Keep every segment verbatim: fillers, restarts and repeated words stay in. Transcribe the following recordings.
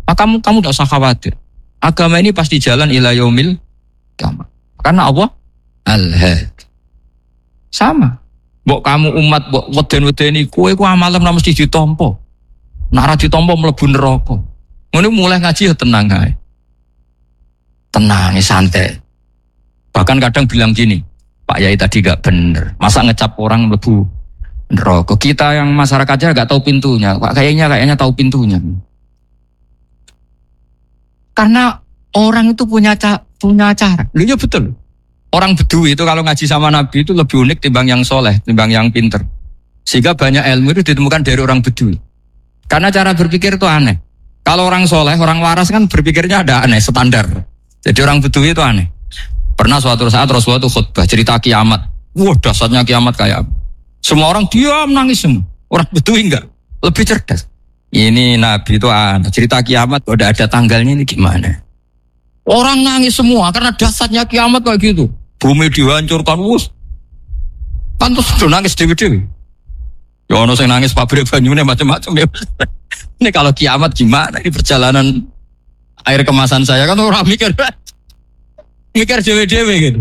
Maka kamu kamu tidak usah khawatir. Agama ini pasti jalan ila yaumil qiyamah. Karena Allah al-hadi. Sama. Mbok kamu umat mbok weden-wedeni kowe ku amalan ora mesti ditampa. Nek ora ditampa mlebu neraka. Ngono mulai ngaji ya tenang ae. Tenang, santai. Bahkan kadang bilang gini, Pak Yai tadi gak bener. Masa ngecap orang mlebu neraka? Kita yang masyarakatnya gak tahu pintunya. Pak kayaknya kayaknya tahu pintunya. Karena orang itu punya ca- punya cara. Loh ya betul. Orang Bedui itu kalau ngaji sama Nabi itu lebih unik timbang yang soleh, timbang yang pinter. Sehingga banyak ilmu itu ditemukan dari orang Bedui. Karena cara berpikir itu aneh. Kalau orang soleh, orang waras kan berpikirnya ada aneh, standar. Jadi orang Bedui itu aneh. Pernah suatu saat Rasulullah itu khutbah cerita kiamat. Wah dasarnya kiamat kayak apa? Semua orang diam nangis semua. Orang Bedui enggak, lebih cerdas. Ini Nabi itu aneh. Cerita kiamat udah ada tanggalnya ini gimana? Orang nangis semua karena dasarnya kiamat kayak gitu. Bumi dihancurkan, wus. Pantas tuh nangis dewi-dewi. Ya ono sing nangis pabrik banyune macam-macam ya. Ini kalau kiamat gimana? Ini perjalanan air kemasan saya kan orang mikir, mikir dewi-dewi gitu.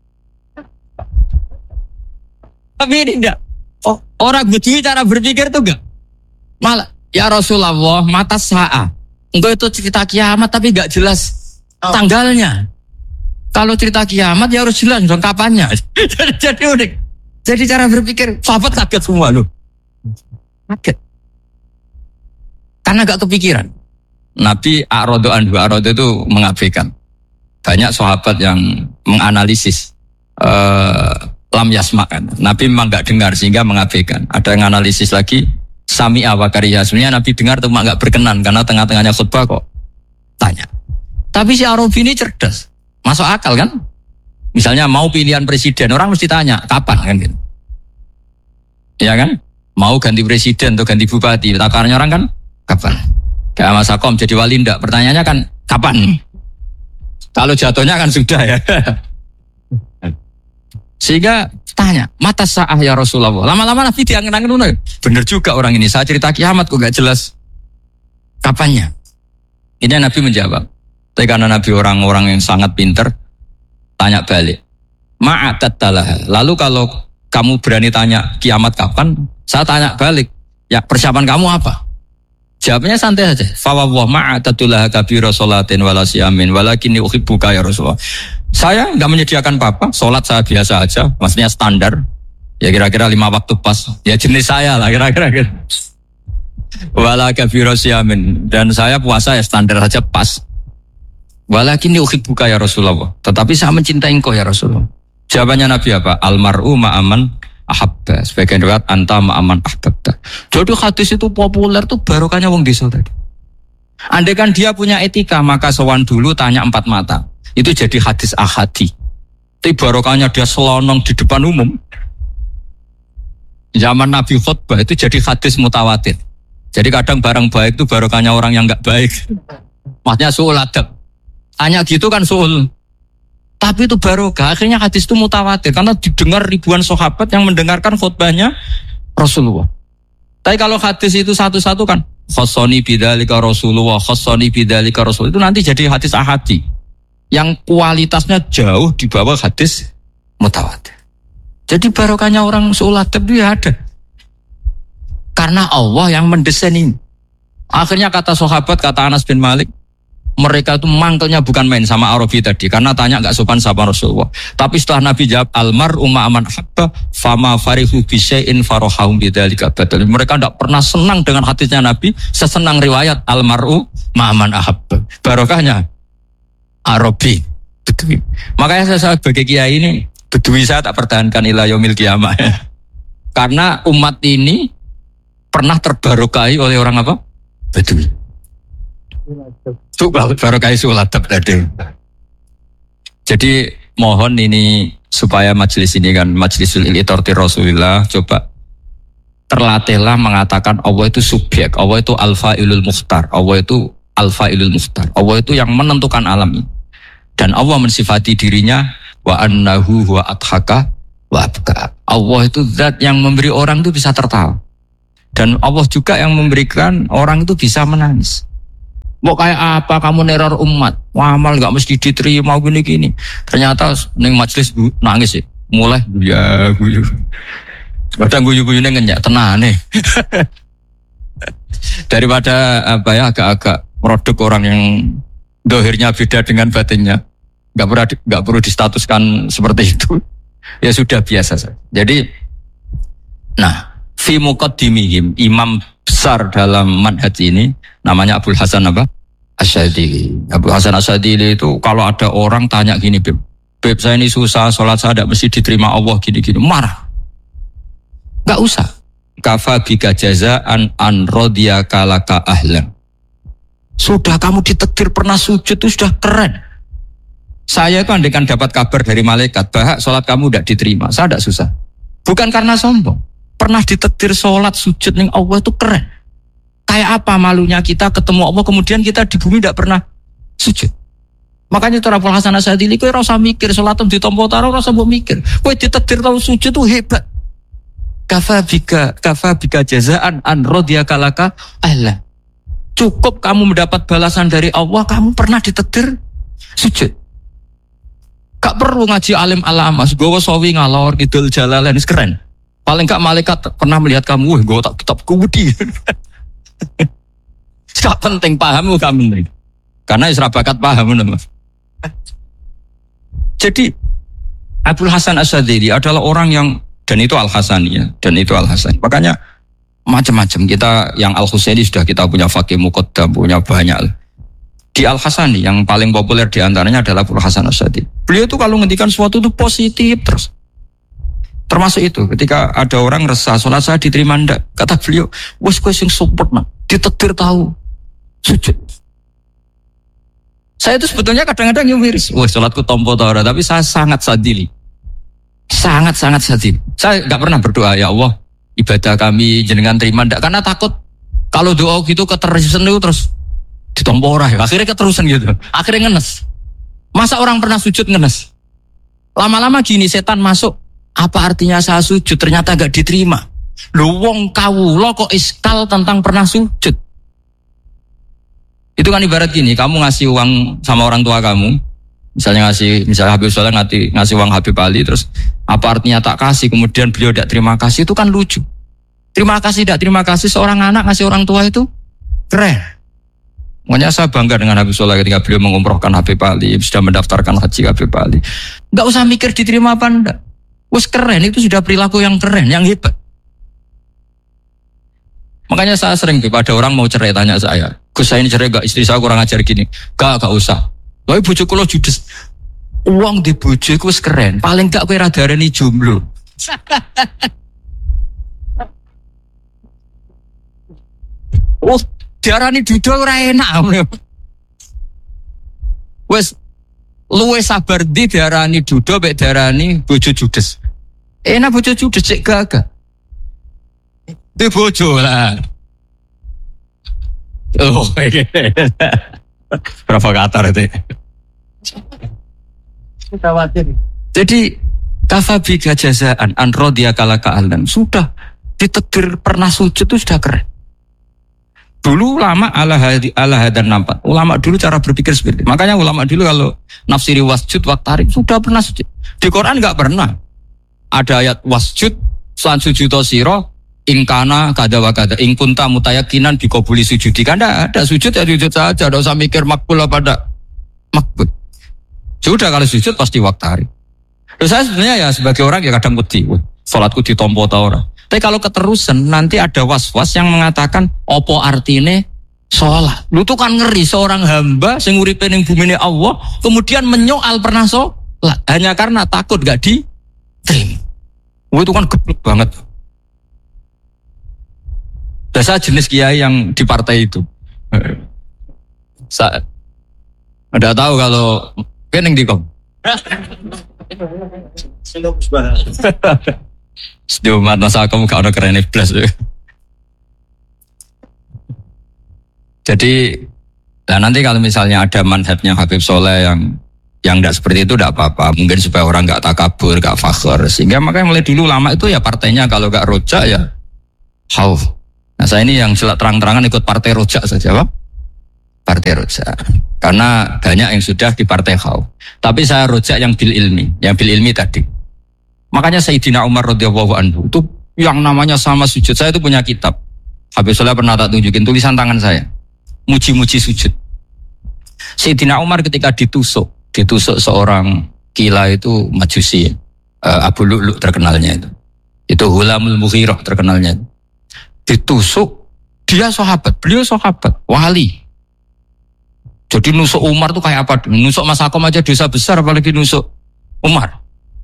Tapi ini enggak. Oh, orang Bedui cara berpikir tuh enggak. Malah, ya Rasulullah, mata sa'a. Engkau itu cerita kiamat tapi enggak jelas tanggalnya. Kalau cerita kiamat ya harus jelas dong kapannya. jadi, jadi unik. Jadi cara berpikir sahabat kaget semua loh. Kaget. Karena gak kepikiran. Nabi a'radu anhu, a'radu itu mengabaikan. Banyak sahabat yang menganalisis uh, lam yasma kan. Nabi memang gak dengar sehingga mengabaikan. Ada yang analisis lagi sami'a wa kariha. Sebenarnya Nabi dengar cuma gak berkenan karena tengah-tengahnya khutbah kok tanya. Tapi si Arabi ini cerdas. Masuk akal kan? Misalnya mau pilihan presiden, orang mesti tanya, kapan kan gitu. Ya kan? Mau ganti presiden atau ganti bupati, takarannya orang kan, kapan? Kayak Mas Akom jadi wali enggak? Pertanyaannya kan, kapan? Kalau jatuhnya kan sudah ya. Sehingga tanya, mata sa'ah ya Rasulullah. Lama-lama Nabi diangen-angen, bener juga orang ini, saya cerita kiamat kok gak jelas kapannya. Ini Nabi menjawab. Tapi karena Nabi orang-orang yang sangat pinter, tanya balik. Ma'adat talah. Lalu kalau kamu berani tanya kiamat kapan, saya tanya balik. Ya persiapan kamu apa? Jawabnya santai saja. Fawwah ma'adatullah kabira sholatin wala siyamin walakinni uhibbuka ya Rasulullah. Saya enggak menyediakan apa-apa, sholat saya biasa aja, maksudnya standar. Ya kira-kira lima waktu pas. Ya jenis saya lah kira-kira. Wala kabira siyamin. Dan saya puasa ya standar saja pas. Walakinni uhibbuka ya Rasulullah. Tetapi saya mencintai engkau ya Rasulullah. Jawabannya Nabi apa? Almar'u ma'aman ahabba. Sebagian riwayat anta ma'aman ahbabta. Jadi hadis itu populer tuh barokahnya wong desa tadi. Andai kan dia punya etika maka sowan dulu tanya empat mata. Itu jadi hadis ahadi. Tapi barokahnya dia selonong di depan umum. Zaman Nabi khutbah itu jadi hadis mutawatir. Jadi kadang barang baik itu barokahnya orang yang enggak baik. Maksudnya suul adab. Hanya gitu kan suul. Tapi itu barokah. Akhirnya hadis itu mutawatir. Karena didengar ribuan sahabat yang mendengarkan khutbahnya Rasulullah. Tapi kalau hadis itu satu-satu kan. Khossoni bidzalika Rasulullah. Khossoni bidzalika Rasulullah. Itu nanti jadi hadis ahadi. Yang kualitasnya jauh di bawah hadis mutawatir. Jadi barokahnya orang suul adab itu ya ada. Karena Allah yang mendesain ini. Akhirnya kata sahabat, kata Anas bin Malik. Mereka itu mangkelnya bukan main sama Arabi tadi karena tanya enggak sopan sama Rasulullah. Tapi setelah Nabi jawab almar'u ma'aman habba fama farihu bi syai'in farahum bidzalika badal. Mereka enggak pernah senang dengan hadisnya Nabi sesenang riwayat almar'u ma'aman ahabba. Barokahnya Arabi Bedui. Makanya saya sebagai kiai ini Bedui saya tak pertahankan ila yaumil qiyamah. Karena umat ini pernah terbarokahi oleh orang apa? Bedui. Itu baru kayak sulatap tadi. Jadi mohon ini supaya majelis ini kan majlisul iltorti Rasulullah coba terlatihlah mengatakan Allah itu subjek, Allah itu al-fa'ilul mukhtar, Allah itu al-fa'ilul mukhtar, Allah itu yang menentukan alam ini. Dan Allah mensifati dirinya wa annahu huwa adhaka wa abka. Allah itu zat yang memberi orang itu bisa tertawa. Dan Allah juga yang memberikan orang itu bisa menangis. Mau kayak apa kamu neror umat? Wamal nggak mesti diterima gini-gini. Ternyata neng majelis nangis ya. Mulai ya guyu. Kadang guyu-guyunya ngenyak tenang nih. Daripada apa ya agak-agak produk orang yang dohirnya beda dengan batinnya. Nggak perlu nggak perlu distatuskan seperti itu. Ya sudah biasa saja. Jadi, nah, fi muqaddimihim, imam besar dalam manhaj ini namanya Abul Hasan apa? Asyadili. Abul Hasan Asyadili itu kalau ada orang tanya gini, Beb, Beb saya ini susah, sholat saya tidak mesti diterima Allah gini-gini, marah. Gak usah. Kafa bika jazaan an radiyaka laka ahlan. Sudah kamu ditakdir pernah sujud itu sudah keren. Saya itu andaikan dapat kabar dari malaikat bahwa sholat kamu tidak diterima, saya tidak susah. Bukan karena sombong. Pernah ditakdir sholat sujud ning Allah itu keren. Kayak apa malunya kita ketemu Allah kemudian kita di bumi tidak pernah sujud. Makanya cara Abul Hasan Asyadili kowe ora usah mikir sholat ditampa taro ora usah mbok mikir. Kowe ditakdir tau sujud itu hebat. Kafa bika kafa bika jazaan an radiyaka laka ahla. Cukup kamu mendapat balasan dari Allah kamu pernah ditakdir sujud. Gak perlu ngaji alim alamas, gowo sawi ngalor kidul jalalan keren. Paling gak malaikat pernah melihat kamu, wah gowo tak kitab kudi. Gak penting paham kamu, karena isra bakat paham Mas. Jadi Abul Hasan Asyadili adalah orang yang dan itu Al Hasani ya, dan itu Al Hasan. Makanya macam-macam kita yang Al Husaini sudah kita punya fakih muqaddam, punya banyak. Di Al Hasani yang paling populer diantaranya adalah Abul Hasan Asyadili. Beliau itu kalau ngendikan sesuatu itu positif terus. Termasuk itu ketika ada orang resah sholat saya diterima ndak, kata beliau, wes kowe sing support nak, ditakdir tahu sujud. Saya itu sebetulnya kadang-kadang yang miris, wes sholatku tompo ta ora, tapi saya sangat sadili, sangat sangat sadili. Saya nggak pernah berdoa ya Allah ibadah kami jenengan terima ndak, karena takut kalau doa gitu keterusan itu terus ditompo ora ya. Akhirnya keterusan gitu. Akhirnya ngenes. Masa orang pernah sujud ngenes? Lama-lama gini setan masuk. Apa artinya saya sujud ternyata gak diterima? Lu wong kawula kok iskal tentang pernah sujud. Itu kan ibarat gini, kamu ngasih uang sama orang tua kamu. Misalnya ngasih, misalnya Habib Soleh ngasih, ngasih uang Habib Ali, terus apa artinya tak kasih, kemudian beliau tidak terima kasih, itu kan lucu. Terima kasih, tidak terima kasih, seorang anak ngasih orang tua itu keren. Makanya saya bangga dengan Habib Soleh ketika beliau mengumrohkan Habib Ali, sudah mendaftarkan haji Habib Ali. Gak usah mikir diterima apa enggak. Wes keren, itu sudah perilaku yang keren, yang hebat. Makanya saya sering pada orang mau cerai tanya saya, Gus saya ini cerai gak, istri saya kurang ajar gini. Gak, gak usah. Tapi bojo kula judes. Uang di bojo itu wes keren. Paling gak kowe radarani jomblo. Oh, diarani duda ora enak. Wes luwe sabar di diarani duda mek diarani bojo judes. Enak bojo judes cek gagah. Di bojo lah. Oh, provokator itu. Jadi kafabi jazaan an radiyaka laka ahlan. Sudah ditakdir pernah sujud itu sudah keren. Dulu ulama ala hadi ala hadan nampak. Ulama dulu cara berpikir seperti itu. Makanya ulama dulu kalau nafsiri wasjud waktarik sudah pernah sujud. Di Quran enggak pernah. Ada ayat wasjud san sujudo siro ingkana kada wa kada ing kunta mutayakinan dikabuli sujudi. Kan ada sujud ya sujud saja, enggak usah mikir makbul apa enggak makbul. Sudah kalau sujud pasti waktarik. Terus saya sebenarnya ya sebagai orang ya kadang wedi, salatku ditompo ta ora. Tapi kalau keterusan nanti ada was-was yang mengatakan opo artine sholat. Lu tuh kan ngeri seorang hamba sing uripe ning bumine Allah kemudian menyoal pernah sholat hanya karena takut gak diterima. Wah itu kan geblek banget. Dasar jenis kiai yang di partai itu. Saya enggak tahu kalau keneng di kom. Setiap masa kamu gak ada keren plus. Jadi, nah nanti kalau misalnya ada manhajnya Habib Soleh yang yang tidak seperti itu tidak apa-apa. Mungkin supaya orang gak takabur, gak fakhr. Sehingga makanya mulai dulu lama itu ya partainya kalau gak rojak ya hauf. Nah saya ini yang jelas terang-terangan ikut partai rojak saja, Pak. partai roja. Karena banyak yang sudah di partai khauf. Tapi saya roja yang bil ilmi, yang bil ilmi tadi. Makanya Sayyidina Umar radhiyallahu anhu itu yang namanya sama sujud. Saya itu punya kitab. Habib Soleh pernah tak tunjukin tulisan tangan saya. Muji-muji sujud. Sayyidina Umar ketika ditusuk, ditusuk seorang gila itu Majusi, uh, Abu Lu'lu' terkenalnya itu. Itu Hulamul Mughirah terkenalnya. Ditusuk, dia sahabat, beliau sahabat, wali. Jadi nusuk Umar tuh kayak apa? Nusuk Mas Akom aja dosa besar, apalagi nusuk Umar.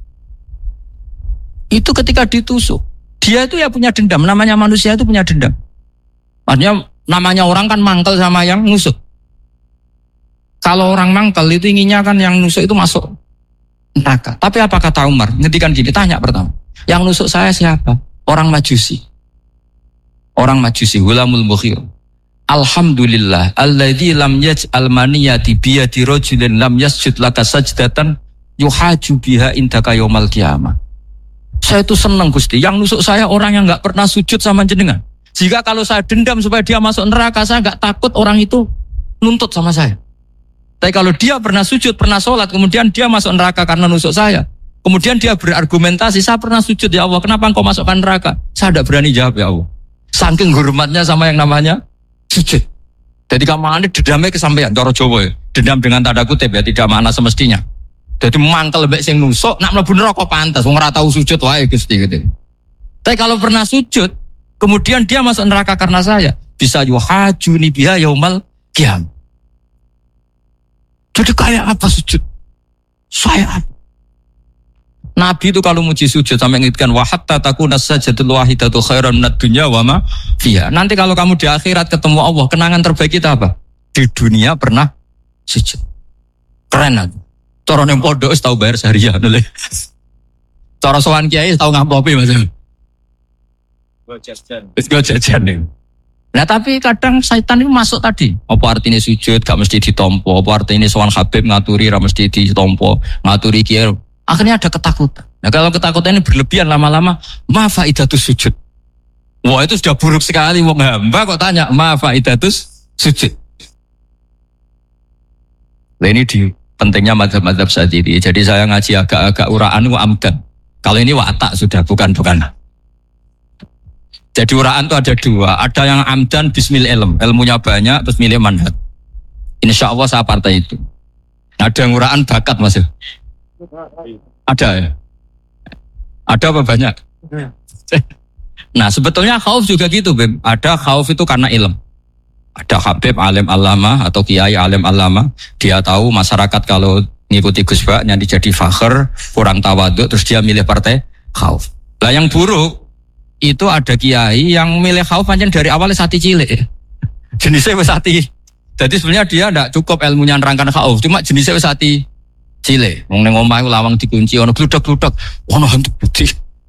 Itu ketika ditusuk, dia itu ya punya dendam. Namanya manusia itu punya dendam. Artinya namanya orang kan mangkel sama yang nusuk. Kalau orang mangkel itu inginnya kan yang nusuk itu masuk neraka. Tapi apa kata Umar? Ngedikan gini, tanya pertama. Yang nusuk saya siapa? Orang Majusi. Orang Majusi, Hulamul Mughirah. Alhamdulillah, alladzi lam yaj'al maniyati biyadi rajulin lam yasjud laka sajdatan yuhaju biha indaka yaumal qiyamah. Saya itu senang Gusti, yang nusuk saya orang yang enggak pernah sujud sama jenengan. Jika kalau saya dendam supaya dia masuk neraka, saya enggak takut orang itu nuntut sama saya. Tapi kalau dia pernah sujud, pernah sholat, kemudian dia masuk neraka karena nusuk saya. Kemudian dia berargumentasi, saya pernah sujud ya Allah, kenapa engkau masukkan neraka? Saya tidak berani jawab ya Allah. Saking hormatnya sama yang namanya sujud. Jadi kamane dedamnya kesampaian cara Jawa ya. Dendam dengan tanda kutip ya, tidak makna semestinya. Jadi mangkel mbek sing nusuk nak mlebu neraka pantes wong ora tau sujud wae Gusti gitu. Tapi kalau pernah sujud, kemudian dia masuk neraka karena saya, bisa yuhajuni biha yaumal qiyam. Jadi kayak apa sujud? Saya apa? Nabi itu kalau muji sujud sampai ngitkan wa hatta takuna sajdatul wahidatu khairan minad dunya wa ma fiha. Nanti kalau kamu di akhirat ketemu Allah, kenangan terbaik kita apa? Di dunia pernah sujud. Keren aja. Cara ning pondok wis tau bayar seharian lho. Cara sowan kiai tau ngamplopi Mas. Go jajan. Wis go jajan nih. Nah tapi kadang setan itu masuk tadi. Apa artinya sujud gak mesti ditompo? Apa artinya sowan Habib ngaturi ra mesti ditompo? Ngaturi kiai akhirnya ada ketakutan. Nah kalau ketakutan ini berlebihan lama-lama, ma faidatus sujud. Wah itu sudah buruk sekali. Wong hamba kok tanya, ma faidatus sujud. Nah ini di pentingnya mazhab-mazhab saat ini. Jadi saya ngaji agak-agak uraan wa amdan. Kalau ini watak sudah, bukan-bukan. Jadi uraan itu ada dua. Ada yang amdan bismil ilm. Ilmunya banyak, terus milih manhaj. Insya Allah saya partai itu. Ada yang uraan bakat Mas. Ada ya? Ada apa banyak? Nah sebetulnya khauf juga gitu Beb. Ada khauf itu karena ilm. Ada Habib alim alama atau kiai alim alama. Dia tahu masyarakat kalau ngikuti Gus Bak nanti jadi fakhr, kurang tawaduk, terus dia milih partai khauf. Lah yang buruk itu ada kiai yang milih khauf pancen dari awalnya sati cilik. Jenisnya wis sati. Jadi sebenarnya dia tidak cukup ilmunya nerangkan khauf, cuma jenisnya wis sati cilik, wong ning omah iku lawang dikunci ono gludak-gludak, ono hantu putih.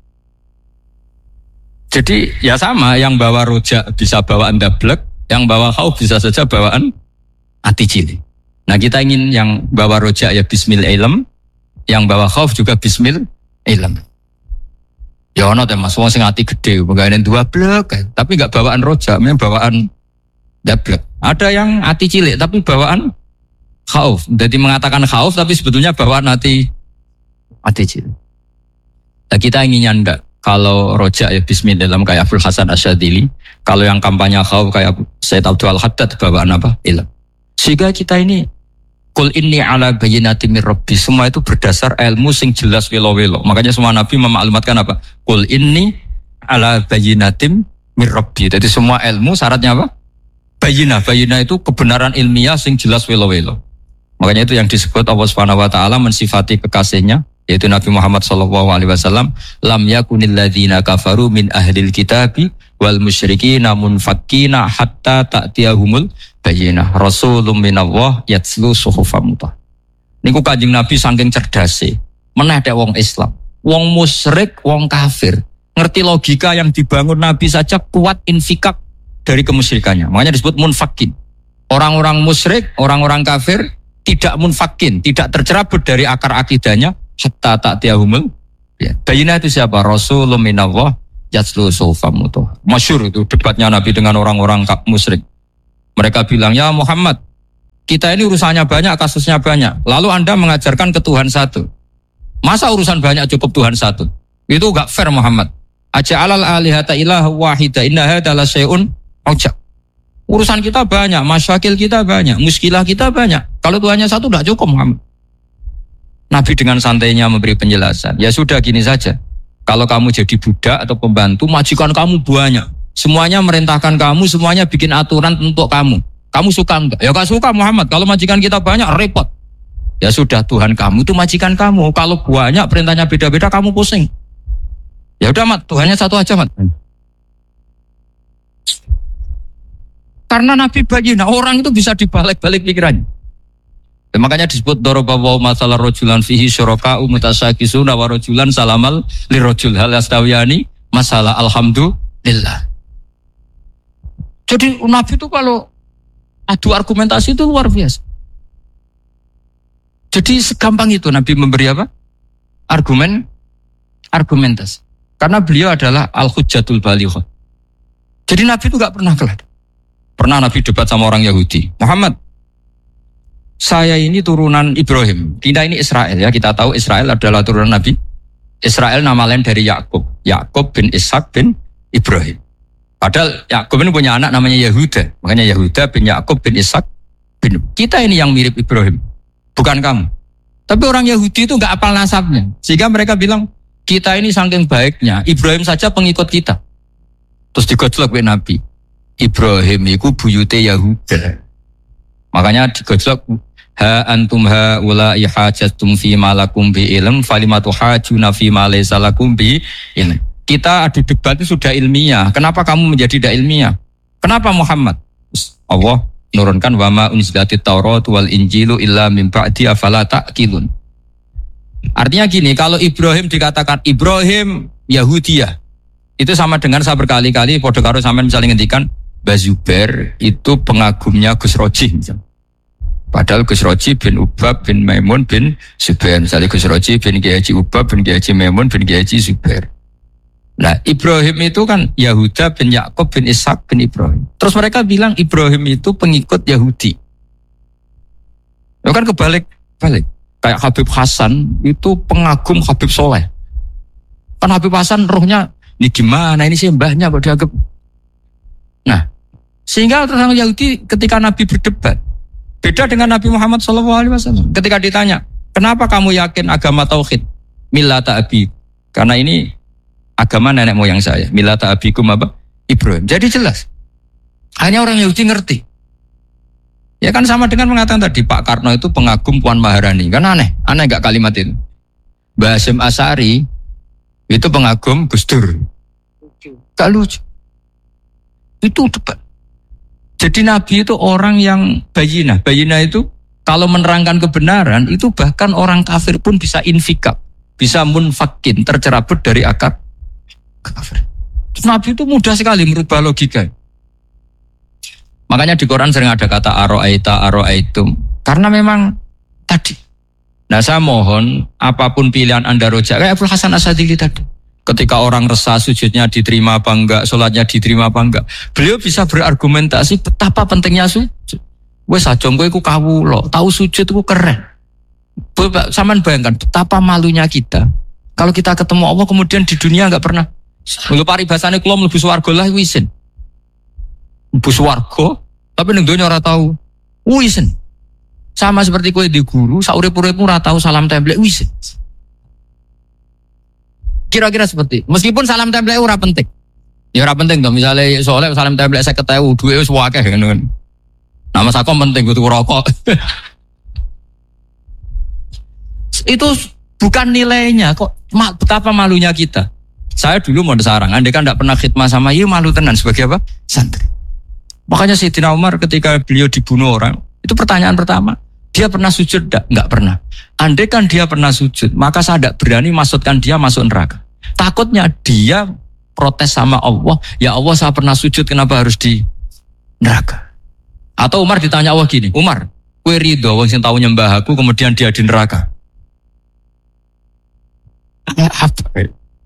Jadi ya sama, yang bawa rojak bisa bawaan dablek, yang bawa khauf bisa saja bawaan ati cilik. Nah, kita ingin yang bawa rojak ya bismil ilm, yang bawa khauf juga bismil ilm. Ya ono teh Mas, wong sing ati gede, pegawene dua blek, tapi enggak bawaan rojak, memang bawaan dablek. Ada yang ati cilik tapi bawaan khauf, jadi mengatakan khauf tapi sebetulnya bawaan hati hati cilik. Nah, kita inginnya enggak. Kalau rojak ya bismillah kayak Abdul Hasan Asyadili. Kalau yang kampanye khauf kayak Sayyid Abdul Haddad bawaan apa? Ilm. Sehingga kita ini Qul inni ala bayyinati mir rabbi, semua itu berdasar ilmu sing jelas welo-welo. Makanya semua Nabi memaklumatkan apa? Qul inni ala bayyinatim mir rabbi. Jadi semua ilmu syaratnya apa? Bayyinah. Bayyinah itu kebenaran ilmiah sing jelas welo-welo. Makanya itu yang disebut Allah Subhanahu wa taala mensifati kekasihnya yaitu Nabi Muhammad sallallahu alaihi wasallam, lam yakunil ladzina kafaru min ahlil kitabi wal musyrikin munfakkina hatta ta'tiyahumul bayyinah rasulun minallah yatslu suhufam mutahharah. Niku Kanjeng Nabi saking cerdase, meneh dek wong Islam, wong musyrik, wong kafir, ngerti logika yang dibangun Nabi saja kuat infikak dari kemusyrikannya. Makanya disebut munfakin. Orang-orang musyrik, orang-orang kafir tidak munfakin, tidak tercerabut dari akar akidahnya hatta ta'tiyahumul ya. Bayyinah itu siapa? Rasulun minallah yatslu suhufam mutahharah. Masyhur itu debatnya Nabi dengan orang-orang musyrik. Mereka bilang, "Ya Muhammad, Kita ini urusannya banyak, kasusnya banyak. Lalu Anda mengajarkan ke Tuhan satu. Masa urusan banyak cukup Tuhan satu? Itu enggak fair Muhammad. Aja'alal alihata ilah wahida inna hadza la syai'un ujab. Urusan kita banyak, masyakil kita banyak, muskilah kita banyak. Kalau Tuhannya satu enggak cukup Muhammad. Nabi dengan santainya memberi penjelasan. Ya sudah gini saja. Kalau kamu jadi budak atau pembantu, majikan kamu banyak. Semuanya merintahkan kamu, semuanya bikin aturan untuk kamu. Kamu suka enggak? Ya enggak suka Muhammad. Kalau majikan kita banyak, repot. Ya sudah, Tuhan kamu itu majikan kamu. Kalau banyak, perintahnya beda-beda, kamu pusing. Ya udah Mat, Tuhannya satu aja Mat. Karena Nabi bayina, orang itu bisa dibalik-balik pikirannya. Ya, makanya disebut dorobawaw masalah rojulan fihi syuroka'u mutasakisuna wa rojulan salamal lirojul hal astawiyani masalah alhamdulillah. Jadi Nabi itu kalau adu argumentasi itu luar biasa. Jadi segampang itu Nabi memberi apa? Argumen, argumentasi. Karena beliau adalah al-hujjatul balighah. Jadi Nabi itu gak pernah kalah. Pernah Nabi debat sama orang Yahudi. Muhammad, saya ini turunan Ibrahim. Kita ini Israel ya. Kita tahu Israel adalah turunan Nabi. Israel nama lain dari Yakub. Yakub bin Ishak bin Ibrahim. Padahal Yakub ini punya anak namanya Yahuda. Makanya Yahuda bin Yakub bin Ishak bin. Kita ini yang mirip Ibrahim. Bukan kamu. Tapi orang Yahudi itu gak hafal nasabnya. Sehingga mereka bilang, kita ini saking baiknya, Ibrahim saja pengikut kita. Terus digojlok oleh Nabi. Ibrahim itu buyute Yahuda. Makanya digojlok, ha antum ha ulai hajatum fi malakum bi ilm falimatu hajuna fi ma laysa lakum bi ilm. Kita adu debat itu sudah ilmiah. Kenapa kamu menjadi tidak ilmiah? Kenapa Muhammad? Allah nurunkan wa ma unzilatit Taurat wal Injilu illa min ba'di afala ta'qilun. Artinya gini, kalau Ibrahim dikatakan Ibrahim Yahudiyah, itu sama dengan saya berkali-kali podo karo sampean misalnya ngendikan Bazubair itu pengagumnya Gus Roji misalnya. Padahal Gus Roji bin Ubab bin Maimun bin Zubair. Misalnya Gus Roji bin Kiai Haji Ubab bin Kiai Haji Maimun bin Kiai Haji Zubair. Nah Ibrahim itu kan Yahuda bin Yakub bin Ishak bin Ibrahim. Terus mereka bilang Ibrahim itu pengikut Yahudi. Itu kan kebalik-balik. Kayak Habib Hasan itu pengagum Habib Soleh. Kan Habib Hasan rohnya, ini gimana ini sih mbahnya kok dianggap. Nah, sehingga orang Yahudi ketika Nabi berdebat, beda dengan Nabi Muhammad shallallahu alaihi wasallam. Ketika ditanya, kenapa kamu yakin agama Tauhid? Millata abi. Karena ini agama nenek moyang saya. Millata abikum apa? Ibrahim. Jadi jelas. Hanya orang Yahudi ngerti. Ya kan sama dengan mengatakan tadi Pak Karno itu pengagum Puan Maharani. Kan aneh, aneh gak kalimat itu. Mbah Hasyim Asy'ari itu pengagum Gus Dur. Gak lucu. Itu debat. Jadi Nabi itu orang yang bayinah. Bayinah itu kalau menerangkan kebenaran itu bahkan orang kafir pun bisa infikab, bisa munfakin, tercerabut dari akar kafir. Nabi itu mudah sekali merubah logika. Makanya di Quran sering ada kata aro'aita, aro'aitum. Karena memang tadi. Nah saya mohon apapun pilihan Anda rojak. Kayak Abdul Hasan Asadili tadi. Ketika orang resah sujudnya diterima apa enggak, sholatnya diterima apa enggak. Beliau bisa berargumentasi betapa pentingnya sujud. Wes ajong kowe iku kawula, tahu sujud itu keren. Saman bayangkan betapa malunya kita. Kalau kita ketemu Allah kemudian di dunia enggak pernah. Lho paribasane kula mlebu swarga lah wisin. Bus warga, tapi ning donya ora tahu. Wisen. Sama seperti kowe di guru, saurip-uripmu ora tahu salam template wisen. Kira-kira seperti. Meskipun salam template ora penting. Ya ora penting to, misale soalnya salam template saya ketahui duwe wis akeh ngono kan. Nama sakom penting kudu rokok. Itu bukan nilainya kok. Betapa malunya kita. Saya dulu mau disarang, andai kan tidak pernah khidmah sama iya malu tenan sebagai apa? Santri. Makanya Sayyidina Umar ketika beliau dibunuh orang, itu pertanyaan pertama, dia pernah sujud enggak? Enggak pernah. Andai kan dia pernah sujud, maka saya tidak berani masukkan dia masuk neraka. Takutnya dia protes sama Allah, ya Allah saya pernah sujud, kenapa harus di neraka? Atau Umar ditanya Allah gini, Umar, kowe ridho wong sing tau nyembah aku kemudian dia di neraka? Apa?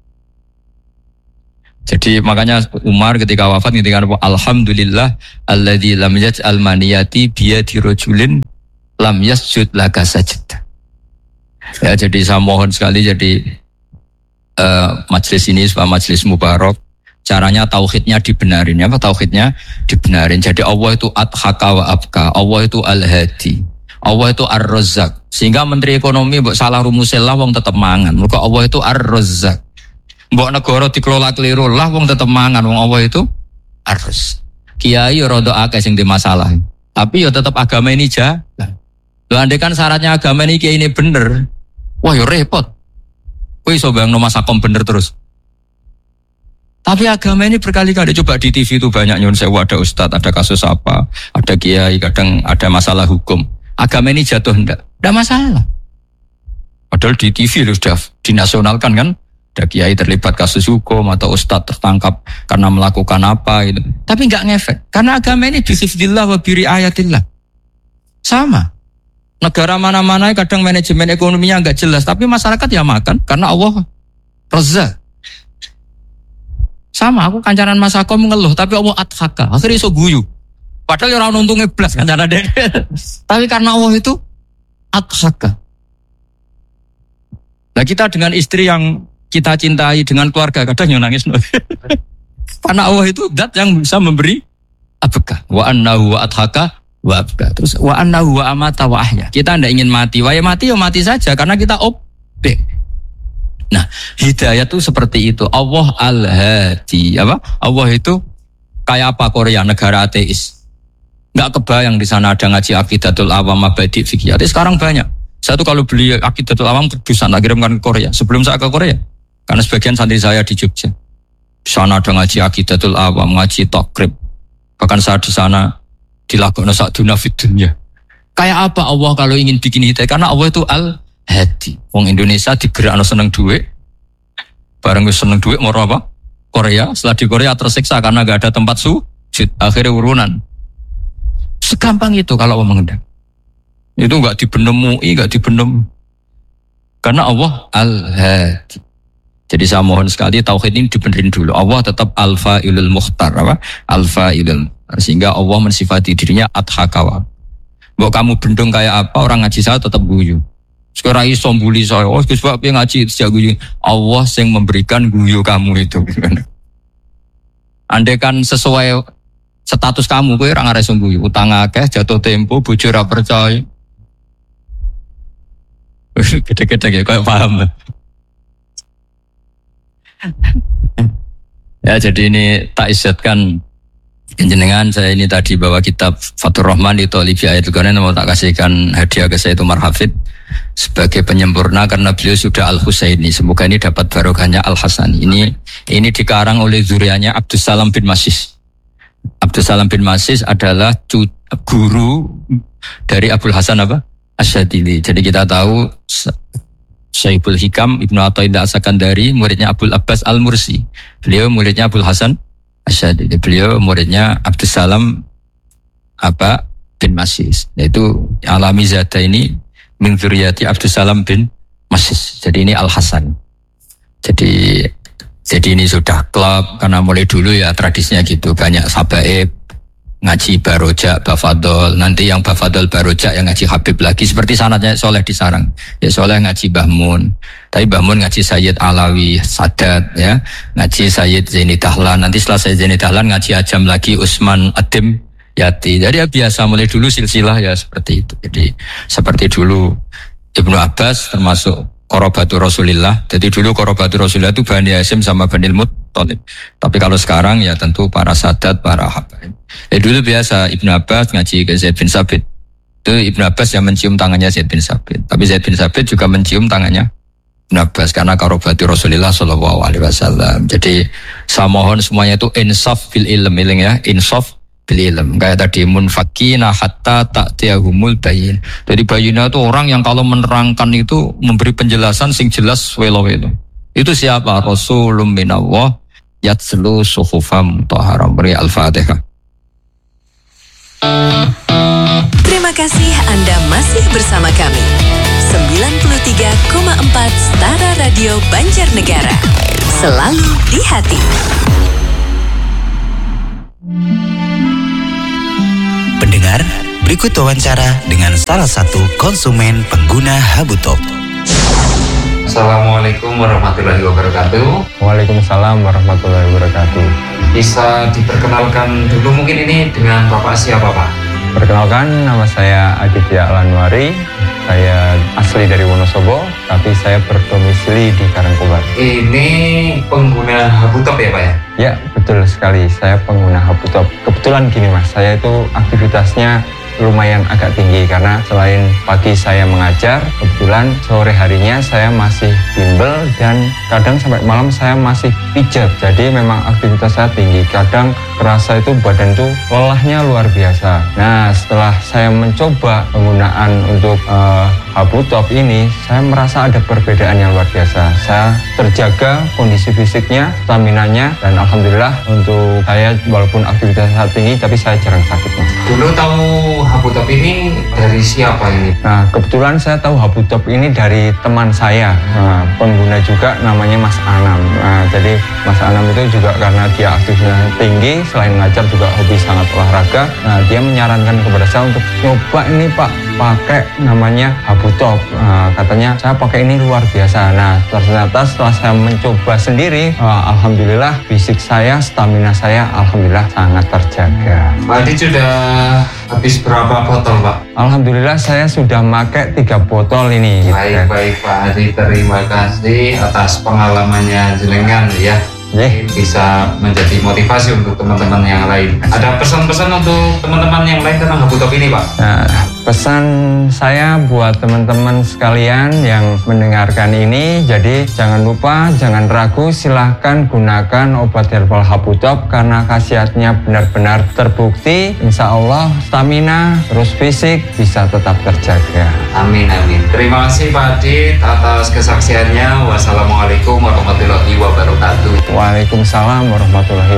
Jadi makanya Umar ketika wafat ketika alhamdulillah alladzi lam yaj'al maniyati biyadi rajulin lam yasjud laka sajdah. Ya, jadi saya mohon sekali jadi uh, majelis ini sebuah majelis mubarak. Caranya tauhidnya dibenarin, ya, apa tauhidnya dibenarin. Jadi Allah itu adhaka wa abka, Allah itu al-hadi, Allah itu ar-razzaq. Sehingga Menteri Ekonomi mbok salah rumusnya lah wong tetep mangan. Mergo Allah itu ar-razzaq. Mbok negara dikelola keliru lah wong tetep mangan, wong Allah itu ar-razzaq. Kiai rada akeh sing di masalah. Tapi ya tetep agama ini jalan. Lho andai kan syaratnya agama ini kiai ini bener. Wah ya repot. Kowe iso bayangno masakom bener terus. Tapi agama ini berkali-kali coba di T V itu banyak nyun sewu, ada ustadz, ada kasus apa, ada kiai, kadang ada masalah hukum. Agama ini jatuh enggak? Enggak masalah. Padahal di T V itu sudah dinasionalkan kan, ada kiai terlibat kasus hukum atau ustadz tertangkap karena melakukan apa itu. Tapi enggak ngefek, karena agama ini bihifdillah wa biriayatillah. Sama. Negara mana-mana kadang manajemen ekonominya enggak jelas, tapi masyarakat ya makan karena Allah Razzaq. Sama, aku kancanan Mas Akom ngeluh, tapi Allah adhaka, akhirnya iso guyu. Padahal orang untungnya belas kancanan dia. Tapi karena Allah itu adhaka. Nah kita dengan istri yang kita cintai, dengan keluarga, kadang yang nangis. Karena Allah itu zat yang bisa memberi abka. Wa annahu wa adhaka wa abka. Terus wa annahu wa amata wa ahya. Kita tidak ingin mati, wa ya mati ya mati saja, karena kita objek. Nah, hidayah itu seperti itu. Allah al-hadi, apa? Allah itu kayak apa Korea, negara ateis. Enggak kebayang di sana ada ngaji Aqidatul Awam, Mabadi' Fikih. Sekarang banyak. Saya tuh kalau beli Aqidatul Awam terusan tak kirimkan ke Korea. Sebelum saya ke Korea, karena sebagian santri saya di Jogja. Di sana ada ngaji Aqidatul Awam, ngaji Takrib. Bahkan saya di sana dilakoni sa'duna fid dunya. Kayak apa Allah kalau ingin bikin hidayah? Karena Allah itu al hati. Wong Indonesia digerakno seneng duit. Bareng wis seneng duit moro apa? Korea. Setelah di Korea tersiksa karena enggak ada tempat sujud. Akhirnya urunan. Segampang itu kalau Allah mengendang. Itu enggak dibenem M U I, enggak dibenem. Karena Allah al-hadi. Jadi saya mohon sekali tauhid ini dibenerin dulu. Allah tetap al-fa'ilul mukhtar, apa? Al-fa'ilul. Sehingga Allah mensifati dirinya adhakawa. Mbok kamu bendung kayak apa, orang ngaji saya tetap guyu. Sekarang iso mbuli saya, oh sebab yang ngaji sejak guyu. Allah yang memberikan guyu kamu itu. Andai kan sesuai status kamu, kowe ora ngarep guyu. Utang akeh, jatuh tempo, bojo ora percaya. Gede-gede kayak paham. Ya jadi ini tak isyatkan jenengan saya ini tadi bawa kitab Fathur Rahman di Thalibi Ayatul Quran, mau tak kasihkan hadiah ke saya Umar Hafid sebagai penyempurna karena beliau sudah Al-Husaini. Semoga ini dapat barokahnya Al-Hasani. Ini ini dikarang oleh zurianya Abdus Salam bin Masis. Abdus Salam bin Masis adalah guru dari Abul Hasan apa? Asyadili. Jadi kita tahu Syaibul Hikam Ibnu Athaillah As-Sakandari muridnya Abul Abbas Al-Mursi. Beliau muridnya Abul Hasan Asyadili. Beliau muridnya Abdus Salam apa bin Masis. Yaitu alami zada ini min dzurriyyati Abdus Salam bin Masis. Jadi ini Al-Hasan. Jadi jadi ini sudah klub karena mulai dulu ya tradisinya gitu, banyak sabaib ngaji Barojak, Bafadol, nanti yang Bafadol Barojak yang ngaji Habib lagi, seperti sanadnya Soleh di Sarang. Ya Soleh ngaji Bahmun, tapi Bahmun ngaji Sayyid Alawi Sadat, ya ngaji Sayyid Zaini Dahlan, nanti setelah Sayyid Zaini Dahlan ngaji Ajam lagi Usman Adim Yati. Jadi ya biasa mulai dulu silsilah ya seperti itu. Jadi seperti dulu Ibnu Abbas termasuk Qorobatul Rasulillah. Jadi dulu Qorobatul Rasulillah itu Bani Hasyim sama Bani Muttalib. Tapi kalau sekarang ya tentu para sadat, para habaib. Eh dulu biasa Ibnu Abbas ngaji ke Zaid bin Sabit. Itu Ibnu Abbas yang mencium tangannya Zaid bin Sabit. Tapi Zaid bin Sabit juga mencium tangannya Ibnu Abbas karena Qorobatul Rasulillah sallallahu alaihi wasallam. Jadi saya mohon semuanya itu insaf bil ilm, ya, insaf bil ilm. Kayak tadi munfakina hatta ta'tiyahumul bayin. Jadi bayina itu orang yang kalau menerangkan itu memberi penjelasan sing jelas welo itu. Itu siapa? Rasulun minallah yatslu suhufam mutahharah. Beri Al-Fatihah. Terima kasih Anda masih bersama kami. sembilan puluh tiga koma empat Stara Radio Banjarnegara. Selalu di hati. Pendengar, Berikut wawancara dengan salah satu konsumen pengguna Habutop. Assalamualaikum warahmatullahi wabarakatuh. Waalaikumsalam warahmatullahi wabarakatuh. Bisa diperkenalkan dulu mungkin ini dengan Bapak siapa Pak? Perkenalkan, nama saya Aditya Lanwari. Saya asli dari Wonosobo, tapi saya berdomisili di Karangkobar. Ini pengguna Habutop ya Pak ya? Ya, betul sekali. Saya pengguna Habutop. Kebetulan gini Mas, saya itu aktivitasnya lumayan agak tinggi karena selain pagi saya mengajar, kebetulan sore harinya saya masih bimbel dan kadang sampai malam saya masih pijat. Jadi memang aktivitas saya tinggi. Kadang kerasa itu badan tuh lelahnya luar biasa. Nah, setelah saya mencoba penggunaan untuk uh, Habutop ini, saya merasa ada perbedaan yang luar biasa. Saya terjaga kondisi fisiknya, stamina-nya, dan alhamdulillah untuk saya walaupun aktivitas saya tinggi tapi saya jarang sakit Mas. Dulu tahu Habutop ini dari siapa ini? Nah, kebetulan saya tahu Habutop ini dari teman saya, nah, pengguna juga namanya Mas Anam. Nah, jadi Mas Anam itu juga karena dia aktivitasnya tinggi, selain ngajar juga hobi sangat olahraga. Nah, dia menyarankan kepada saya untuk coba ini Pak, pakai namanya Habutop. Nah, katanya saya pakai ini luar biasa. Nah, ternyata setelah saya mencoba sendiri, uh, alhamdulillah fisik saya, stamina saya alhamdulillah sangat terjaga. Pak Adi sudah habis berapa botol Pak? Alhamdulillah saya sudah pakai tiga botol ini. Baik, baik Pak Adi, terima kasih atas pengalamannya jenengan ya. Yeah. Bisa menjadi motivasi untuk teman-teman yang lain. Ada pesan-pesan untuk teman-teman yang lain tentang Habutop ini Pak? Nah, pesan saya buat teman-teman sekalian yang mendengarkan ini, jadi jangan lupa, jangan ragu, silahkan gunakan obat herbal Habutop karena khasiatnya benar-benar terbukti. Insya Allah stamina terus fisik bisa tetap terjaga. Amin, amin. Terima kasih Pak Adit atas kesaksiannya. Wassalamualaikum warahmatullahi wabarakatuh. Waalaikumsalam warahmatullahi wabarakatuh.